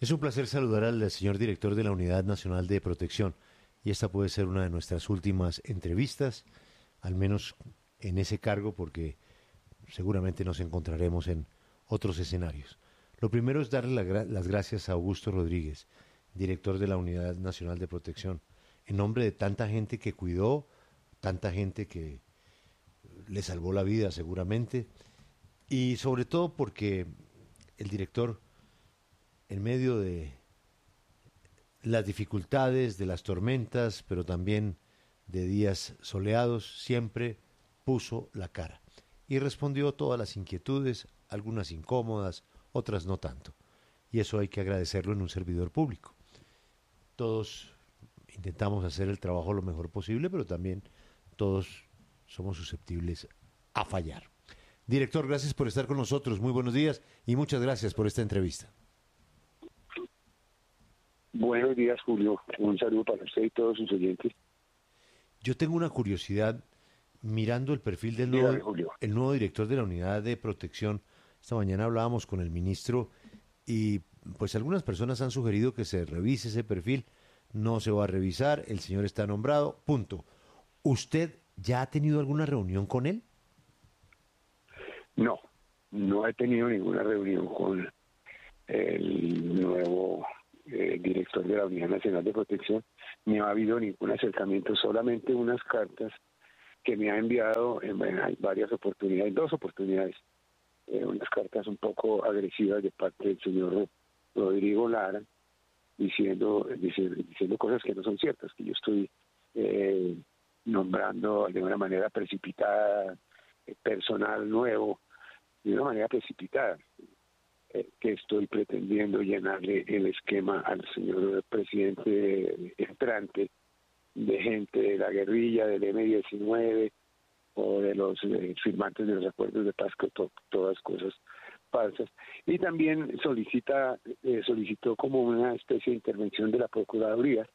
Es un placer saludar al señor director de la Unidad Nacional de Protección y esta puede ser una de nuestras últimas entrevistas, al menos en ese cargo, porque seguramente nos encontraremos en otros escenarios. Lo primero es darle las gracias a Augusto Rodríguez, director de la Unidad Nacional de Protección, en nombre de tanta gente que cuidó, tanta gente que le salvó la vida seguramente, y sobre todo porque el director, en medio de las dificultades, de las tormentas, pero también de días soleados, siempre puso la cara y respondió todas las inquietudes, algunas incómodas, otras no tanto. Y eso hay que agradecerlo en un servidor público. Todos intentamos hacer el trabajo lo mejor posible, pero también todos somos susceptibles a fallar. Director, gracias por estar con nosotros. Muy buenos días y muchas gracias por esta entrevista. Buenos días, Julio. Un saludo para usted y todos sus oyentes. Yo tengo una curiosidad mirando el perfil del el nuevo director de la Unidad de Protección. Esta mañana hablábamos con el ministro y pues algunas personas han sugerido que se revise ese perfil. No se va a revisar, el señor está nombrado, punto. ¿Usted ya ha tenido alguna reunión con él? No he tenido ninguna reunión con el nuevo director de la Unidad Nacional de Protección, ni ha habido ningún acercamiento, solamente unas cartas que me ha enviado en varias oportunidades, dos oportunidades, unas cartas un poco agresivas de parte del señor Rodrigo Lara, diciendo cosas que no son ciertas, que yo estoy nombrando de una manera precipitada personal nuevo, de una manera precipitada, que estoy pretendiendo llenarle el esquema al señor presidente entrante de gente de la guerrilla, del M-19 o de los firmantes de los acuerdos de paz, que todas cosas falsas. Y también solicitó como una especie de intervención de la Procuraduría,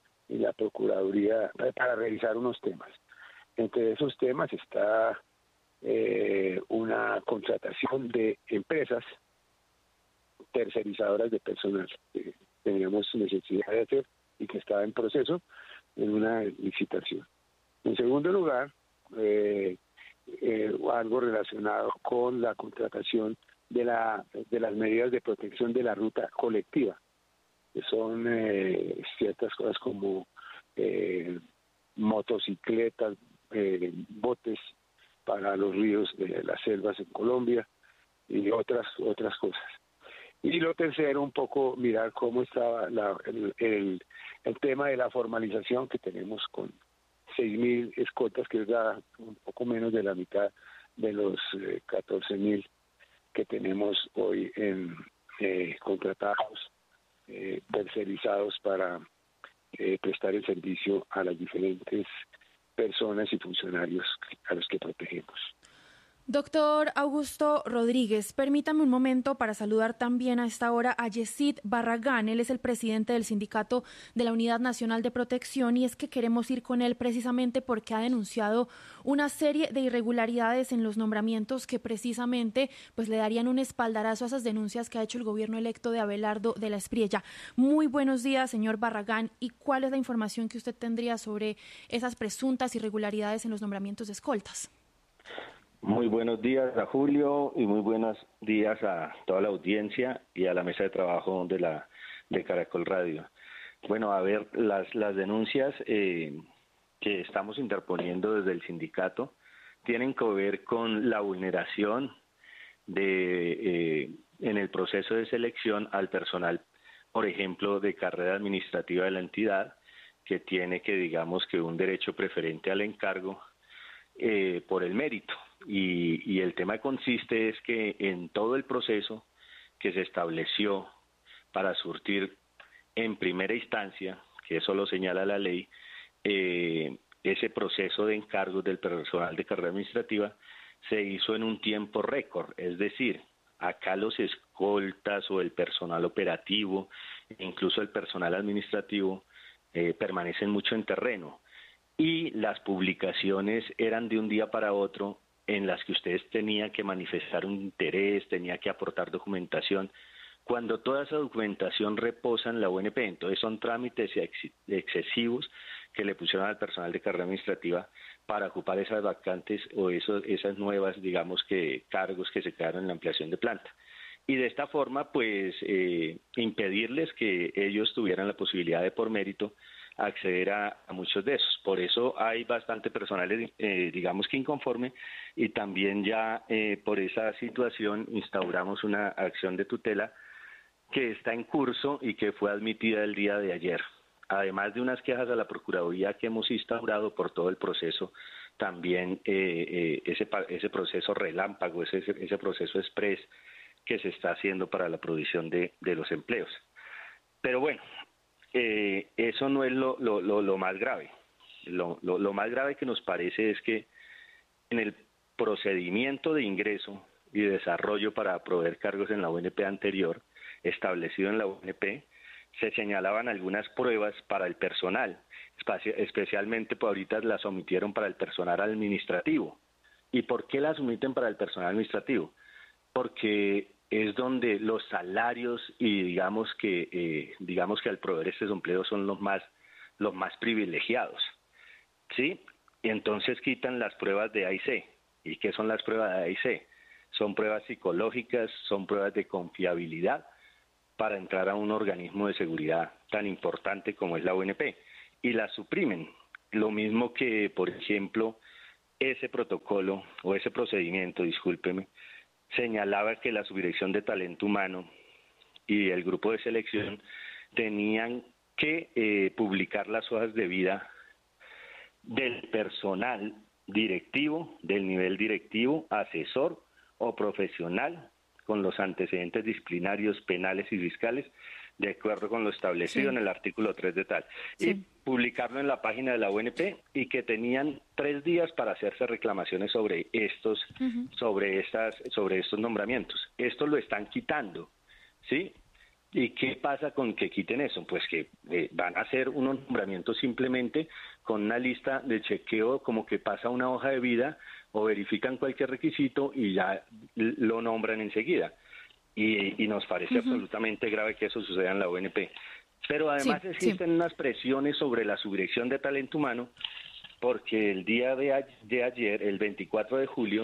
para revisar unos temas. Entre esos temas está una contratación de empresas tercerizadoras de personal que teníamos necesidad de hacer y que estaba en proceso en una licitación. En segundo lugar, algo relacionado con la contratación de las medidas de protección de la ruta colectiva, que son ciertas cosas como motocicletas, botes para los ríos de las selvas en Colombia y otras cosas. Y lo tercero, un poco mirar cómo estaba el tema de la formalización que tenemos con 6.000 escoltas, que es un poco menos de la mitad de los 14.000 que tenemos hoy contratados, tercerizados para prestar el servicio a las diferentes personas y funcionarios a los que protegemos. Doctor Augusto Rodríguez, permítame un momento para saludar también a esta hora a Yesid Barragán. Él es el presidente del sindicato de la Unidad Nacional de Protección y es que queremos ir con él precisamente porque ha denunciado una serie de irregularidades en los nombramientos que precisamente pues le darían un espaldarazo a esas denuncias que ha hecho el gobierno electo de Abelardo de la Espriella. Muy buenos días, señor Barragán. ¿Y cuál es la información que usted tendría sobre esas presuntas irregularidades en los nombramientos de escoltas? Muy buenos días a Julio y muy buenos días a toda la audiencia y a la mesa de trabajo de Caracol Radio. Bueno, a ver, las denuncias que estamos interponiendo desde el sindicato tienen que ver con la vulneración en el proceso de selección al personal, por ejemplo, de carrera administrativa de la entidad, que tiene digamos que un derecho preferente al encargo por el mérito. Y el tema consiste es que en todo el proceso que se estableció para surtir en primera instancia, que eso lo señala la ley, ese proceso de encargos del personal de carrera administrativa se hizo en un tiempo récord, es decir, acá los escoltas o el personal operativo, incluso el personal administrativo, permanecen mucho en terreno. Y las publicaciones eran de un día para otro, en las que ustedes tenían que manifestar un interés, tenían que aportar documentación, cuando toda esa documentación reposa en la UNP. Entonces son trámites excesivos que le pusieron al personal de carrera administrativa para ocupar esas vacantes o esas nuevas, digamos, que cargos que se quedaron en la ampliación de planta. Y de esta forma, pues, impedirles que ellos tuvieran la posibilidad de, por mérito, acceder a muchos de esos. Por eso hay bastante personal, digamos que inconforme, y también ya por esa situación instauramos una acción de tutela que está en curso y que fue admitida el día de ayer. Además de unas quejas a la Procuraduría que hemos instaurado por todo el proceso, también ese proceso relámpago, ese proceso express que se está haciendo para la provisión de los empleos. Pero bueno, eso no es lo más grave. Lo más grave que nos parece es que en el procedimiento de ingreso y desarrollo para proveer cargos en la UNP anterior, establecido en la UNP, se señalaban algunas pruebas para el personal, especialmente pues ahorita las omitieron para el personal administrativo. ¿Y por qué las omiten para el personal administrativo? Porque es donde los salarios y digamos que al proveer estos empleos son los más privilegiados, ¿sí? Y entonces quitan las pruebas de A&C. ¿Y qué son las pruebas de A&C? Son pruebas psicológicas, son pruebas de confiabilidad para entrar a un organismo de seguridad tan importante como es la UNP, y las suprimen. Lo mismo que, por ejemplo, ese protocolo o ese procedimiento, discúlpeme, señalaba que la Subdirección de Talento Humano y el grupo de selección tenían que publicar las hojas de vida del personal directivo, del nivel directivo, asesor o profesional con los antecedentes disciplinarios, penales y fiscales, de acuerdo con lo establecido en el artículo 3 de tal, y publicarlo en la página de la UNP, y que tenían 3 días para hacerse reclamaciones sobre estos nombramientos. Esto lo están quitando, ¿sí? ¿Y qué pasa con que quiten eso? Pues que van a hacer unos nombramientos simplemente con una lista de chequeo, como que pasa una hoja de vida o verifican cualquier requisito y ya lo nombran enseguida. Y nos parece absolutamente grave que eso suceda en la UNP. Pero además existen unas presiones sobre la Subdirección de Talento Humano, porque el día de ayer, el 24 de julio,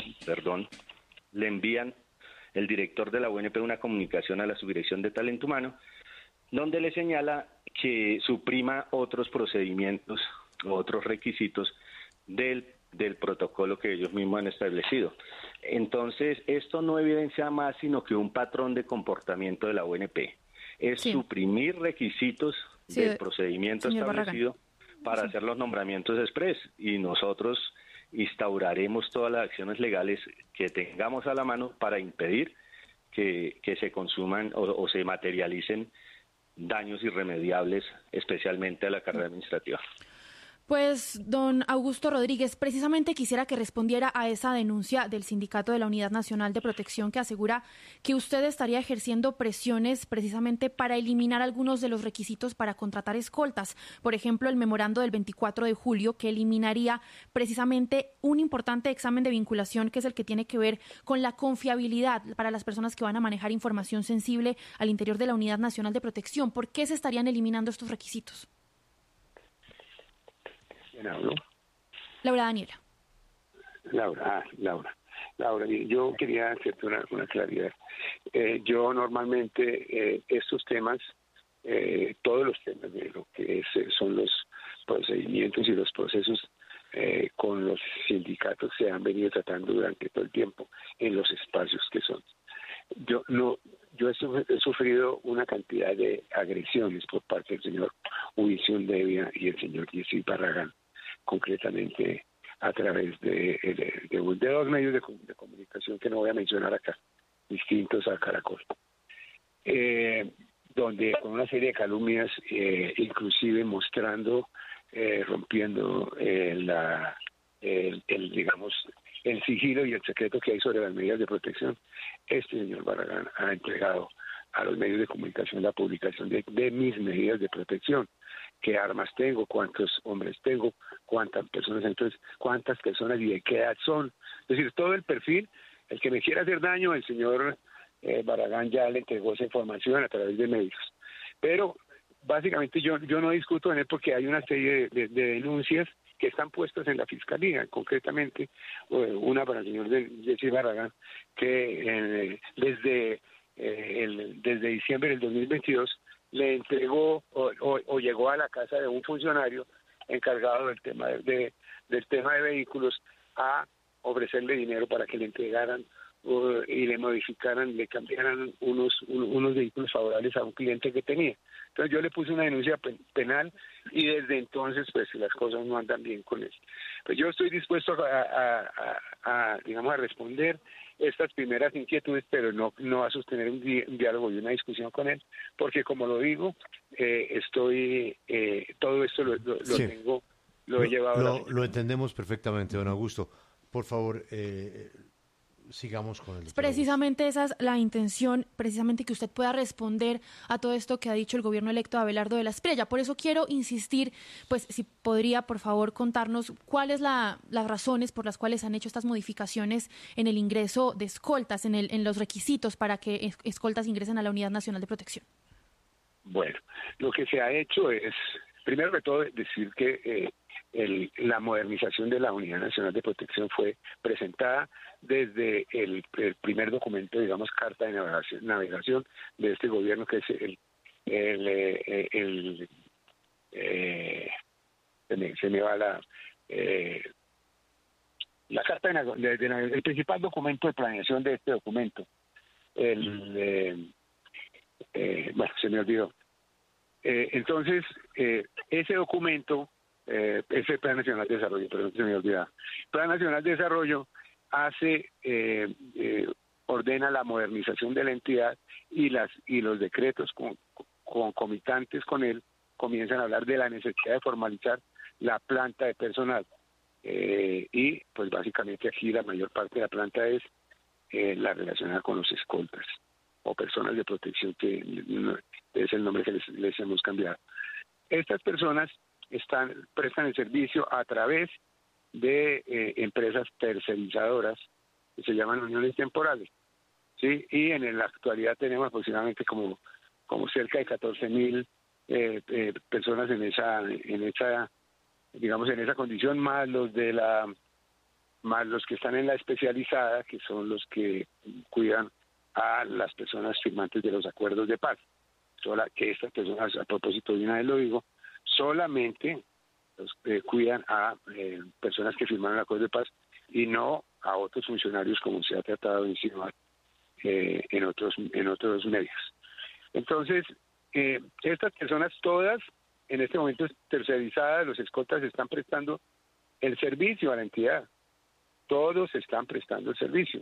le envían el director de la UNP una comunicación a la Subdirección de Talento Humano, donde le señala que suprima otros procedimientos o otros requisitos del protocolo que ellos mismos han establecido. Entonces, esto no evidencia más sino que un patrón de comportamiento de la UNP. Es suprimir requisitos del procedimiento establecido para hacer los nombramientos express, y nosotros instauraremos todas las acciones legales que tengamos a la mano para impedir que se consuman o se materialicen daños irremediables, especialmente a la carrera administrativa. Pues, don Augusto Rodríguez, precisamente quisiera que respondiera a esa denuncia del Sindicato de la Unidad Nacional de Protección, que asegura que usted estaría ejerciendo presiones precisamente para eliminar algunos de los requisitos para contratar escoltas. Por ejemplo, el memorando del 24 de julio, que eliminaría precisamente un importante examen de vinculación, que es el que tiene que ver con la confiabilidad para las personas que van a manejar información sensible al interior de la Unidad Nacional de Protección. ¿Por qué se estarían eliminando estos requisitos? ¿Quién habló? Laura Daniela. Laura, yo quería hacerte una claridad. Yo normalmente estos temas, todos los temas de lo que son los procedimientos y los procesos con los sindicatos se han venido tratando durante todo el tiempo en los espacios que son. Yo he sufrido una cantidad de agresiones por parte del señor Wilson Devia y el señor Yesid Barragán, concretamente a través de 2 medios de comunicación que no voy a mencionar acá, distintos a Caracol, donde con una serie de calumnias, inclusive mostrando, rompiendo digamos, el sigilo y el secreto que hay sobre las medidas de protección. Este señor Barragán ha entregado a los medios de comunicación la publicación de mis medidas de protección, qué armas tengo, cuántos hombres tengo, cuántas personas y de qué edad son. Es decir, todo el perfil. El que me quiera hacer daño, el señor Barragán ya le entregó esa información a través de medios. Pero básicamente yo no discuto en él porque hay una serie de denuncias que están puestas en la Fiscalía, concretamente una para el señor Jessy Barragán, que desde diciembre del 2022 le entregó o llegó a la casa de un funcionario encargado del tema de vehículos a ofrecerle dinero para que le entregaran y le modificaran, le cambiaran unos vehículos favorables a un cliente que tenía. Entonces yo le puse una denuncia penal y desde entonces pues las cosas no andan bien con él. Pues yo estoy dispuesto a responder estas primeras inquietudes, pero no a sostener un diálogo y una discusión con él, porque como lo digo, todo esto lo he llevado. Lo entendemos perfectamente, don Augusto. Por favor, sigamos con el doctor. Precisamente esa es la intención, precisamente que usted pueda responder a todo esto que ha dicho el gobierno electo de Abelardo de la Espriella. Por eso quiero insistir, pues si podría, por favor, contarnos cuáles las razones por las cuales han hecho estas modificaciones en el ingreso de escoltas, en los requisitos para que escoltas ingresen a la Unidad Nacional de Protección. Bueno, lo que se ha hecho es, primero que todo, decir que la modernización de la Unidad Nacional de Protección fue presentada desde el primer documento, digamos, carta de navegación de este gobierno, que es se me va la carta el principal documento de planeación de este documento. Se me olvidó. Entonces, ese documento, ese Plan Nacional de Desarrollo, perdón, se me olvidaba. Plan Nacional de Desarrollo ordena la modernización de la entidad y los decretos concomitantes con él comienzan a hablar de la necesidad de formalizar la planta de personal. Y pues básicamente aquí la mayor parte de la planta es la relacionada con los escoltas o personas de protección, que es el nombre que les hemos cambiado. Estas personas prestan el servicio a través de empresas tercerizadoras que se llaman uniones temporales, ¿sí? Y en la actualidad tenemos aproximadamente como cerca de 14,000 personas en esa condición, más los que están en la especializada, que son los que cuidan a las personas firmantes de los acuerdos de paz. Que estas personas, a propósito de una vez lo digo, solamente cuidan a personas que firmaron el acuerdo de paz y no a otros funcionarios, como se ha tratado de insinuar en otros medios. Entonces, estas personas todas, en este momento tercerizadas, los escoltas están prestando el servicio a la entidad. Todos están prestando el servicio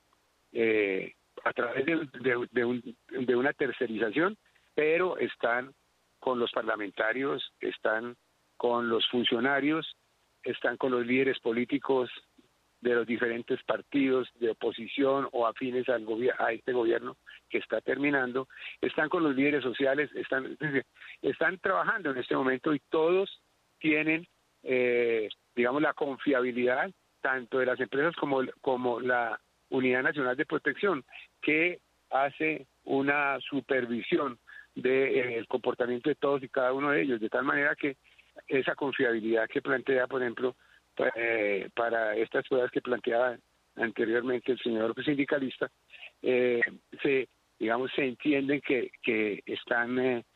a través de una tercerización, pero están con los parlamentarios, están con los funcionarios, están con los líderes políticos de los diferentes partidos de oposición o afines a este gobierno que está terminando, están con los líderes sociales, están trabajando en este momento y todos tienen, la confiabilidad tanto de las empresas como la Unidad Nacional de Protección, que hace una supervisión del comportamiento de todos y cada uno de ellos, de tal manera que esa confiabilidad que plantea, por ejemplo, para estas pruebas que planteaba anteriormente el señor sindicalista, se entienden que están,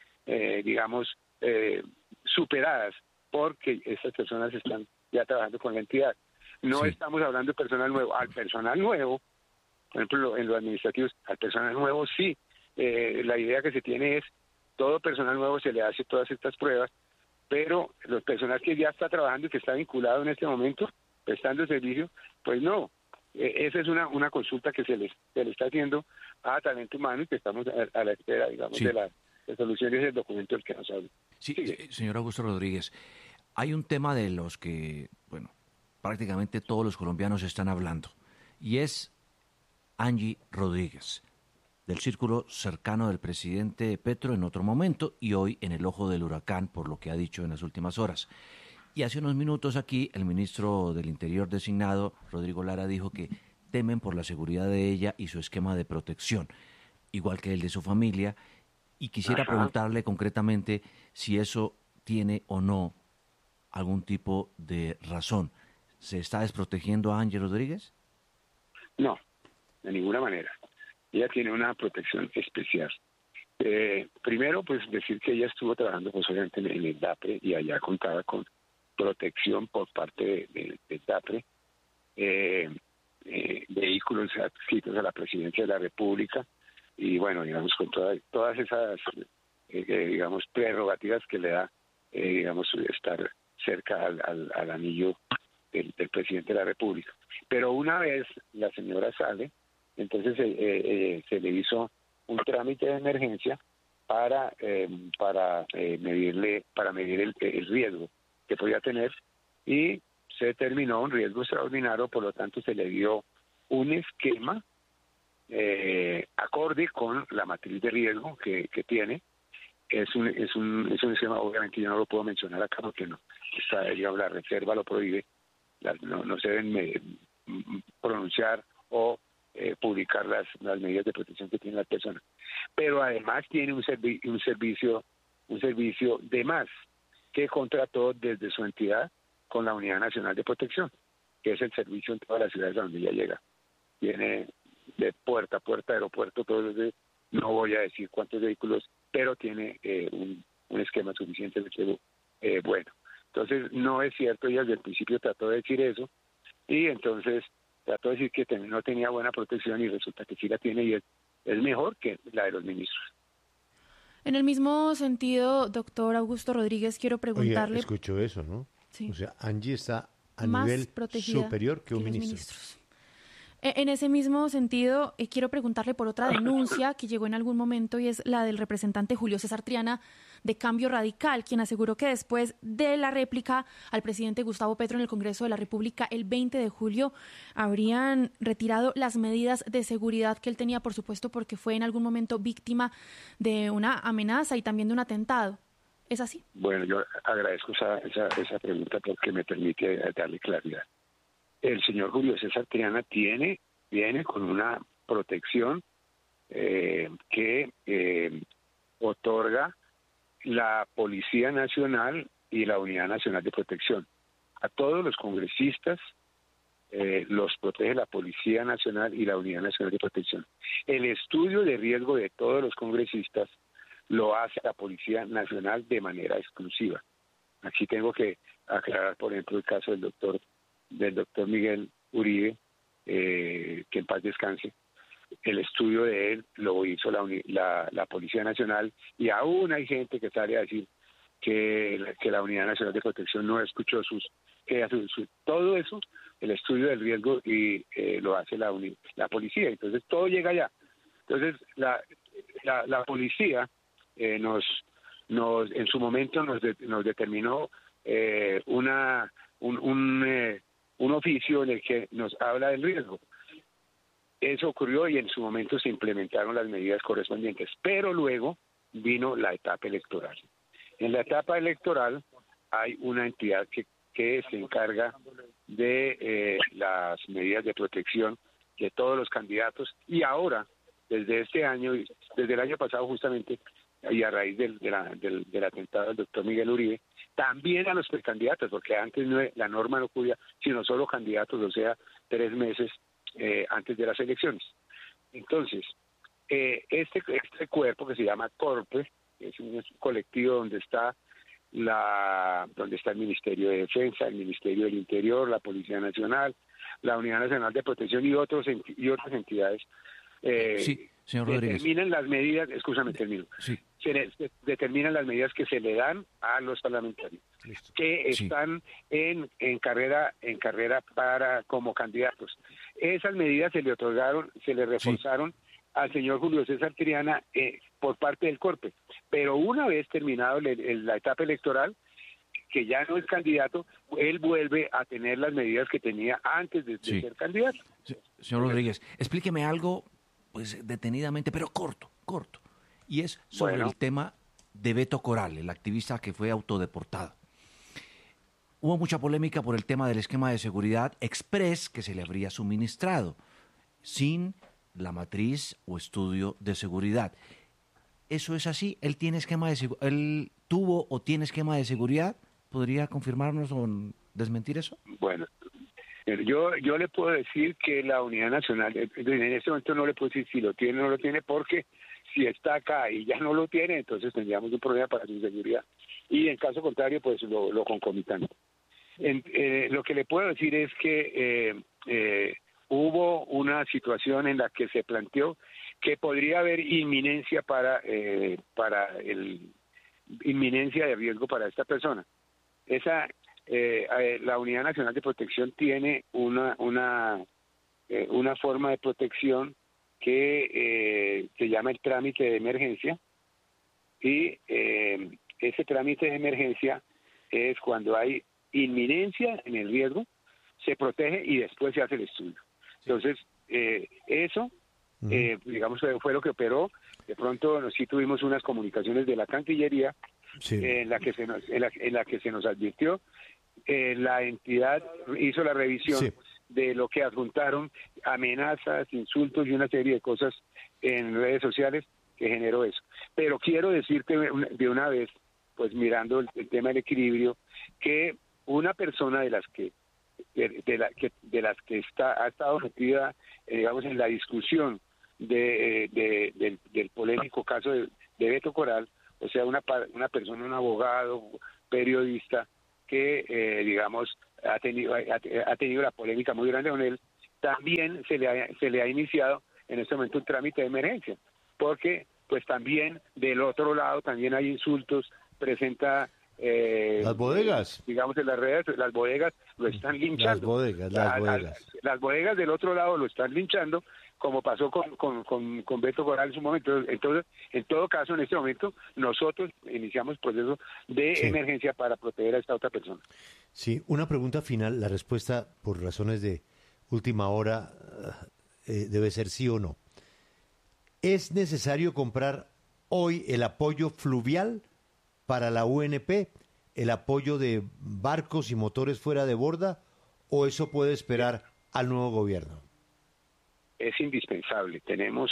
superadas, porque estas personas están ya trabajando con la entidad. No estamos hablando de personal nuevo. Al personal nuevo, por ejemplo, en los administrativos, al personal nuevo sí. La idea que se tiene es, todo personal nuevo se le hace todas estas pruebas, pero los personal que ya está trabajando y que está vinculado en este momento, prestando servicio, pues no. Esa es una consulta que se le está haciendo a talento humano y que estamos a la espera, de las resoluciones del documento del que nos habla. Sí, señor Augusto Rodríguez, hay un tema de los que, prácticamente todos los colombianos están hablando, y es Angie Rodríguez, del círculo cercano del presidente Petro en otro momento y hoy en el ojo del huracán por lo que ha dicho en las últimas horas. Y hace unos minutos aquí el ministro del Interior designado, Rodrigo Lara, dijo que temen por la seguridad de ella y su esquema de protección, igual que el de su familia. Y quisiera preguntarle concretamente si eso tiene o no algún tipo de razón. ¿Se está desprotegiendo a Angie Rodríguez? No, de ninguna manera. Ella tiene una protección especial. Primero, pues decir que ella estuvo trabajando pues obviamente en el DAPRE y allá contaba con protección por parte del DAPRE, vehículos adscritos a la Presidencia de la República y bueno, digamos, con todas esas, digamos, prerrogativas que le da, digamos, estar cerca al anillo del presidente de la República. Pero una vez la señora sale, entonces se le hizo un trámite de emergencia para medir el riesgo que podía tener y se determinó un riesgo extraordinario, por lo tanto se le dio un esquema acorde con la matriz de riesgo que tiene. Es un esquema, obviamente yo no lo puedo mencionar acá porque no, digamos, la reserva lo prohíbe, no se deben pronunciar o publicar las medidas de protección que tiene la persona. Pero además tiene un servicio de más que contrató desde su entidad con la Unidad Nacional de Protección, que es el servicio en todas las ciudades a donde ella llega. Tiene de puerta a puerta, aeropuerto, no voy a decir cuántos vehículos, pero tiene un esquema suficientemente bueno. Entonces, no es cierto, ella desde el principio trató de decir eso, y entonces trató de decir que no tenía buena protección y resulta que sí la tiene y es mejor que la de los ministros. En el mismo sentido, doctor Augusto Rodríguez, quiero preguntarle... Oye, escuchó eso, ¿no? Sí. O sea, Angie está a más nivel protegida superior que un los ministro. Ministros. En ese mismo sentido, quiero preguntarle por otra denuncia que llegó en algún momento y es la del representante Julio César Triana de Cambio Radical, quien aseguró que después de la réplica al presidente Gustavo Petro en el Congreso de la República el 20 de julio habrían retirado las medidas de seguridad que él tenía, por supuesto, porque fue en algún momento víctima de una amenaza y también de un atentado. ¿Es así? Bueno, yo agradezco esa pregunta porque me permite darle claridad. El señor Julio César Triana viene con una protección que otorga la Policía Nacional y la Unidad Nacional de Protección. A todos los congresistas los protege la Policía Nacional y la Unidad Nacional de Protección. El estudio de riesgo de todos los congresistas lo hace la Policía Nacional de manera exclusiva. Aquí tengo que aclarar, por ejemplo, el caso del doctor Miguel Uribe, que en paz descanse. El estudio de él lo hizo la Policía Nacional y aún hay gente que sale a decir que la Unidad Nacional de Protección no escuchó todo eso, el estudio del riesgo y lo hace la policía. Entonces todo llega allá. Entonces la policía en su momento nos determinó un oficio en el que nos habla del riesgo. Eso ocurrió y en su momento se implementaron las medidas correspondientes, pero luego vino la etapa electoral. En la etapa electoral hay una entidad que se encarga de las medidas de protección de todos los candidatos y ahora, desde este año, desde el año pasado justamente, y a raíz del atentado del doctor Miguel Uribe, también a los precandidatos, porque antes la norma no cubría sino solo candidatos, o sea, 3 meses antes de las elecciones. Entonces, este cuerpo que se llama CORPE, es un colectivo donde está el Ministerio de Defensa, el Ministerio del Interior, la Policía Nacional, la Unidad Nacional de Protección y otras entidades. Sí, señor Rodríguez. Determinan las medidas, termino. Sí. Se determinan las medidas que se le dan a los parlamentarios. Listo. Que están en carrera como candidatos. Esas medidas se le otorgaron, se le reforzaron al señor Julio César Triana por parte del CORPE. Pero una vez terminado la etapa electoral, que ya no es candidato, él vuelve a tener las medidas que tenía antes de ser candidato. Señor Rodríguez, explíqueme algo, pues detenidamente, pero corto. Y es sobre el tema de Beto Coral, el activista que fue autodeportado. Hubo mucha polémica por el tema del esquema de seguridad express que se le habría suministrado. sin la matriz o estudio de seguridad. ¿Eso es así? ¿Él tiene esquema de él tuvo o tiene esquema de seguridad? ¿Podría confirmarnos o desmentir eso? Bueno, yo le puedo decir que la Unidad Nacional, en este momento no le puedo decir si lo tiene o no lo tiene, porque si está acá y ya no lo tiene, entonces tendríamos un problema para su seguridad. Y en caso contrario, pues lo concomitamos. Lo que le puedo decir es que hubo una situación en la que se planteó que podría haber inminencia inminencia de riesgo para esta persona. La Unidad Nacional de Protección tiene una forma de protección que se llama el trámite de emergencia, y ese trámite de emergencia es cuando hay inminencia en el riesgo, se protege y después se hace el estudio. Entonces, eso, digamos, fue lo que operó. De pronto sí tuvimos unas comunicaciones de la Cancillería, sí, en la que se nos advirtió. La entidad hizo la revisión, sí, de lo que adjuntaron, amenazas, insultos y una serie de cosas en redes sociales que generó eso. Pero quiero decirte de una vez, pues mirando el tema del equilibrio, que una persona de las que ha estado metida, digamos, en la discusión del polémico caso de Beto Coral, o sea, una persona, un abogado, periodista, que digamos ha tenido la polémica muy grande con él, también se le ha iniciado en este momento un trámite de emergencia, porque pues también del otro lado también hay insultos, presenta las bodegas, digamos, en las redes, las bodegas lo están linchando. Las bodegas del otro lado lo están linchando, como pasó con Beto Coral en su momento. Entonces, en todo caso, en este momento, nosotros iniciamos proceso de emergencia para proteger a esta otra persona. Sí, una pregunta final, la respuesta por razones de última hora debe ser sí o no. ¿Es necesario comprar hoy el apoyo fluvial para la UNP, el apoyo de barcos y motores fuera de borda, o eso puede esperar al nuevo gobierno? Es indispensable. Tenemos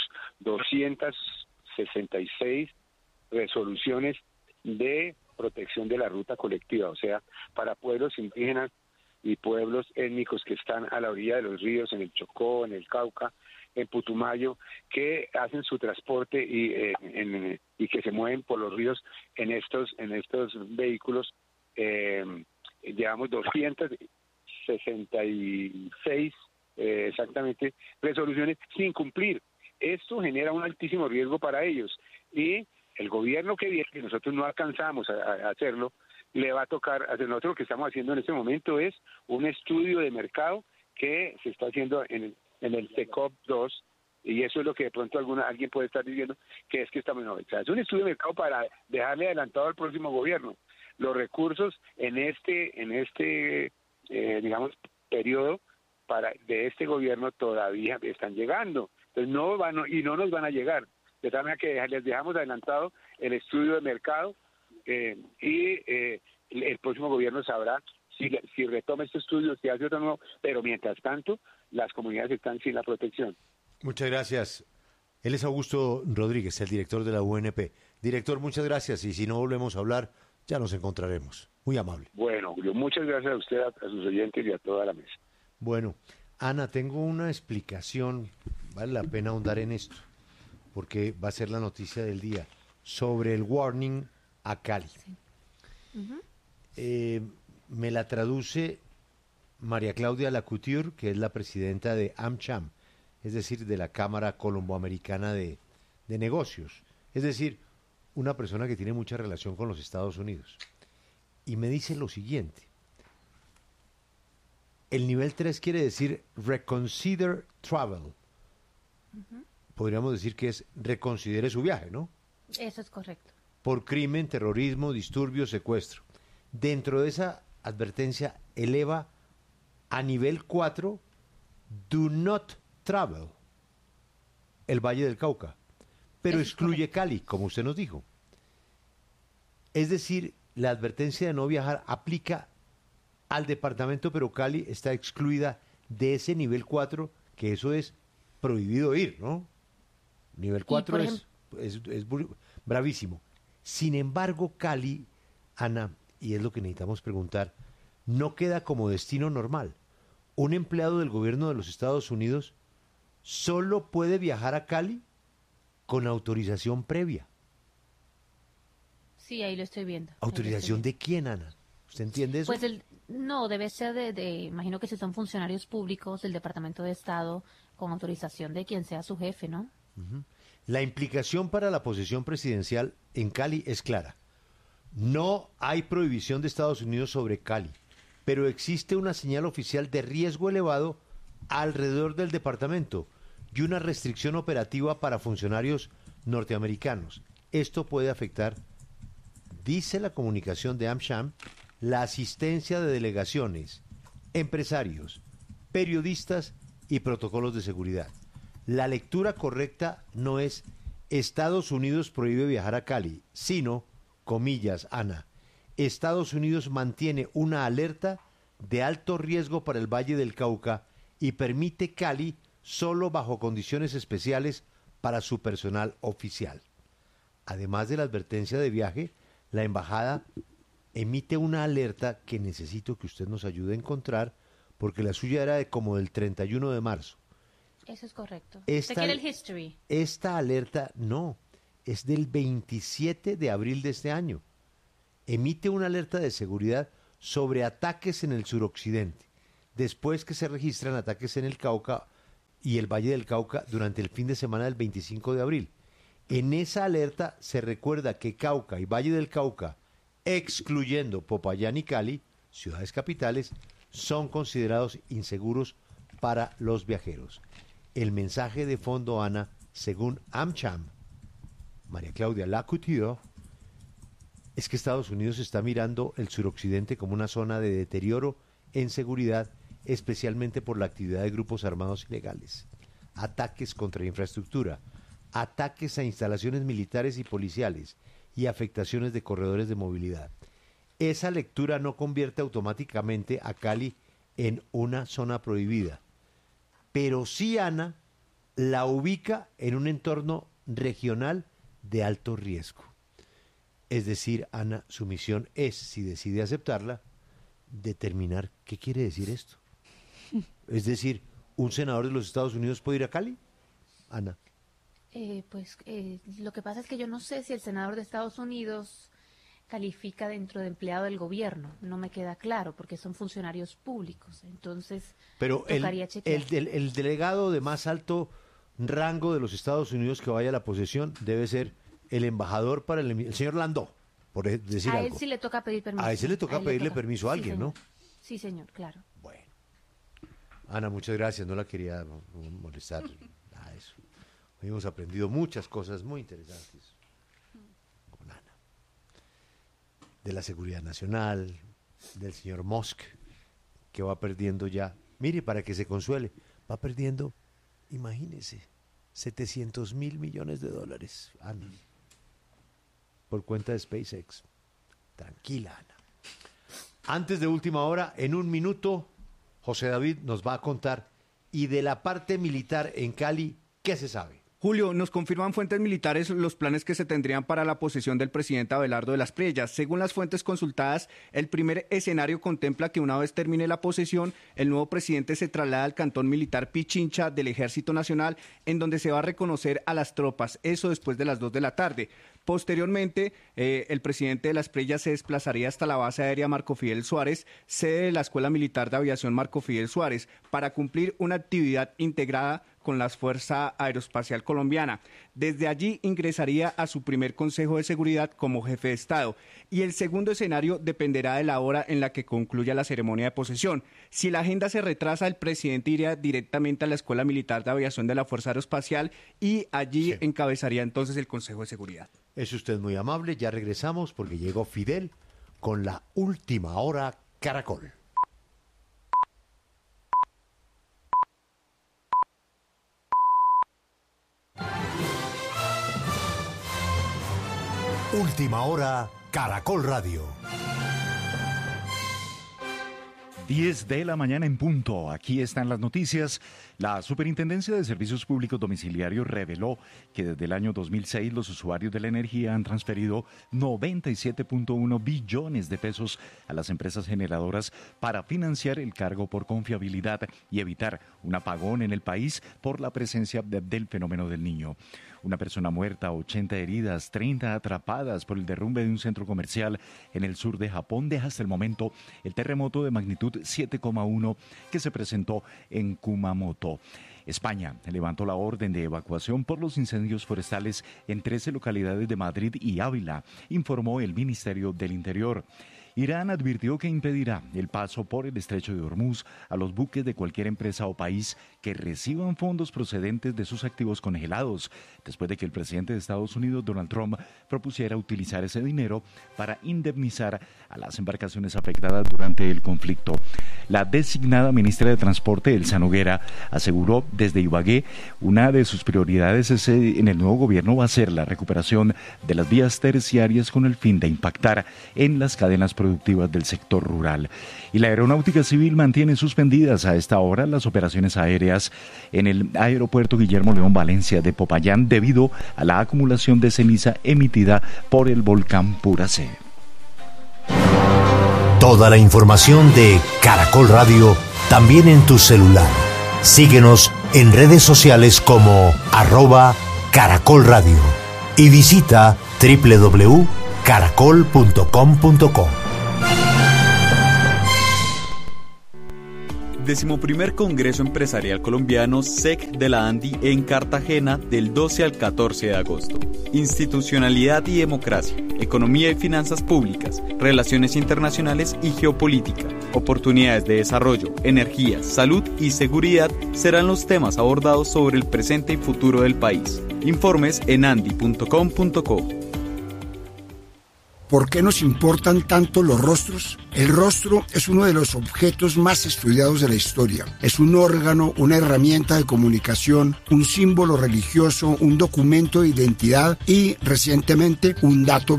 266 resoluciones de protección de la ruta colectiva, o sea, para pueblos indígenas y pueblos étnicos que están a la orilla de los ríos, en el Chocó, en el Cauca, en Putumayo, que hacen su transporte y que se mueven por los ríos en estos vehículos. Llevamos 266 exactamente resoluciones sin cumplir. Esto genera un altísimo riesgo para ellos, y el gobierno que viene, que nosotros no alcanzamos a hacerlo, le va a tocar hacer. Nosotros lo que estamos haciendo en este momento es un estudio de mercado que se está haciendo en el CECOP 2, y eso es lo que de pronto alguien puede estar diciendo que es que estamos en novedad. Es un estudio de mercado para dejarle adelantado al próximo gobierno. Los recursos en este digamos, periodo de este gobierno todavía están llegando. Entonces no nos van a llegar. De tal manera que les dejamos adelantado el estudio de mercado, y el próximo gobierno sabrá si retoma este estudio, si hace otro nuevo, pero mientras tanto las comunidades están sin la protección. Muchas gracias. Él es Augusto Rodríguez, el director de la UNP. Director, muchas gracias, y si no volvemos a hablar, ya nos encontraremos. Muy amable. Bueno, Julio, muchas gracias a usted, a sus oyentes y a toda la mesa. Bueno, Ana, tengo una explicación, vale la pena ahondar en esto, porque va a ser la noticia del día, sobre el warning a Cali. Sí. Me la traduce María Claudia Lacouture, que es la presidenta de AmCham, es decir, de la Cámara Colomboamericana de Negocios, es decir, una persona que tiene mucha relación con los Estados Unidos. Y me dice lo siguiente: el nivel 3 quiere decir reconsider travel. Podríamos decir que es reconsidere su viaje, ¿no? Eso es correcto. Por crimen, terrorismo, disturbio, secuestro. Dentro de esa advertencia eleva a nivel 4 do not travel el Valle del Cauca, pero excluye Cali, como usted nos dijo. Es decir, la advertencia de no viajar aplica al departamento, pero Cali está excluida de ese nivel 4, que eso es prohibido ir, ¿no? Nivel 4 es bravísimo. Sin embargo, Cali, Ana, y es lo que necesitamos preguntar, no queda como destino normal. Un empleado del gobierno de los Estados Unidos solo puede viajar a Cali con autorización previa. Sí, ahí lo estoy viendo. ¿Autorización de quién, Ana? ¿Usted entiende eso? Pues no, debe ser imagino que si son funcionarios públicos del Departamento de Estado, con autorización de quien sea su jefe, ¿no? Uh-huh. La implicación para la posesión presidencial en Cali es clara. No hay prohibición de Estados Unidos sobre Cali, pero existe una señal oficial de riesgo elevado alrededor del departamento y una restricción operativa para funcionarios norteamericanos. Esto puede afectar, dice la comunicación de AmCham, la asistencia de delegaciones, empresarios, periodistas y protocolos de seguridad. La lectura correcta no es Estados Unidos prohíbe viajar a Cali, sino, comillas, Ana, Estados Unidos mantiene una alerta de alto riesgo para el Valle del Cauca y permite Cali solo bajo condiciones especiales para su personal oficial. Además de la advertencia de viaje, la embajada emite una alerta que necesito que usted nos ayude a encontrar, porque la suya era como del 31 de marzo. Eso es correcto. ¿Usted quiere el history? Esta alerta no, es del 27 de abril de este año. Emite una alerta de seguridad sobre ataques en el suroccidente, después que se registran ataques en el Cauca y el Valle del Cauca durante el fin de semana del 25 de abril. En esa alerta se recuerda que Cauca y Valle del Cauca, excluyendo Popayán y Cali, ciudades capitales, son considerados inseguros para los viajeros. El mensaje de fondo, Ana, según AmCham, María Claudia Lacouture, es que Estados Unidos está mirando el suroccidente como una zona de deterioro en seguridad, especialmente por la actividad de grupos armados ilegales, ataques contra infraestructura, ataques a instalaciones militares y policiales y afectaciones de corredores de movilidad. Esa lectura no convierte automáticamente a Cali en una zona prohibida, pero sí, Ana, la ubica en un entorno regional de alto riesgo. Es decir, Ana, su misión es, si decide aceptarla, determinar qué quiere decir esto. Es decir, ¿un senador de los Estados Unidos puede ir a Cali? Ana. Lo que pasa es que yo no sé si el senador de Estados Unidos califica dentro de empleado del gobierno. No me queda claro, porque son funcionarios públicos. Entonces, pero tocaría chequear. El delegado de más alto rango de los Estados Unidos que vaya a la posesión debe ser el embajador para el señor Landó, por decir algo. A él sí le toca pedir permiso. A él sí le toca pedirle permiso a alguien, sí, ¿no? Sí, señor, claro. Bueno. Ana, muchas gracias. No la quería molestar. Nada de eso. Hoy hemos aprendido muchas cosas muy interesantes con Ana. De la seguridad nacional, del señor Musk, que va perdiendo ya. Mire, para que se consuele, va perdiendo, imagínese, $700 millones, Ana, por cuenta de SpaceX. Tranquila, Ana. Antes de última hora, en un minuto, José David nos va a contar, y de la parte militar en Cali, ¿qué se sabe? Julio, nos confirman fuentes militares los planes que se tendrían para la posesión del presidente Abelardo de las Preyas. Según las fuentes consultadas, el primer escenario contempla que una vez termine la posesión, el nuevo presidente se traslada al cantón militar Pichincha del Ejército Nacional, en donde se va a reconocer a las tropas, eso después de las 2 de la tarde. Posteriormente, el presidente de las Preyas se desplazaría hasta la base aérea Marco Fidel Suárez, sede de la Escuela Militar de Aviación Marco Fidel Suárez, para cumplir una actividad integrada con la Fuerza Aeroespacial Colombiana. Desde allí ingresaría a su primer Consejo de Seguridad como jefe de Estado. Y el segundo escenario dependerá de la hora en la que concluya la ceremonia de posesión. Si la agenda se retrasa, el presidente iría directamente a la Escuela Militar de Aviación de la Fuerza Aeroespacial y allí encabezaría entonces el Consejo de Seguridad. Es usted muy amable, ya regresamos porque llegó Fidel con la última hora Caracol. Última hora Caracol Radio. 10 de la mañana en punto. Aquí están las noticias. La Superintendencia de Servicios Públicos Domiciliarios reveló que desde el año 2006 los usuarios de la energía han transferido 97.1 billones de pesos a las empresas generadoras para financiar el cargo por confiabilidad y evitar un apagón en el país por la presencia del fenómeno del Niño. Una persona muerta, 80 heridas, 30 atrapadas por el derrumbe de un centro comercial en el sur de Japón deja hasta el momento el terremoto de magnitud 7,1 que se presentó en Kumamoto. España levantó la orden de evacuación por los incendios forestales en 13 localidades de Madrid y Ávila, informó el Ministerio del Interior. Irán advirtió que impedirá el paso por el estrecho de Hormuz a los buques de cualquier empresa o país que reciban fondos procedentes de sus activos congelados, después de que el presidente de Estados Unidos, Donald Trump, propusiera utilizar ese dinero para indemnizar a las embarcaciones afectadas durante el conflicto. La designada ministra de Transporte, Elsa Noguera, aseguró desde Ibagué una de sus prioridades en el nuevo gobierno va a ser la recuperación de las vías terciarias con el fin de impactar en las cadenas productivas del sector rural. Y la Aeronáutica Civil mantiene suspendidas a esta hora las operaciones aéreas en el aeropuerto Guillermo León Valencia de Popayán debido a la acumulación de ceniza emitida por el volcán Puracé. Toda la información de Caracol Radio también en tu celular. Síguenos en redes sociales como @Caracol Radio y visita www.caracol.com.co. 11º Congreso Empresarial Colombiano SEC de la ANDI en Cartagena del 12 al 14 de agosto. Institucionalidad y democracia, economía y finanzas públicas, relaciones internacionales y geopolítica, oportunidades de desarrollo, energía, salud y seguridad serán los temas abordados sobre el presente y futuro del país. Informes en andi.com.co. ¿Por qué nos importan tanto los rostros? El rostro es uno de los objetos más estudiados de la historia. Es un órgano, una herramienta de comunicación, un símbolo religioso, un documento de identidad y, recientemente, un dato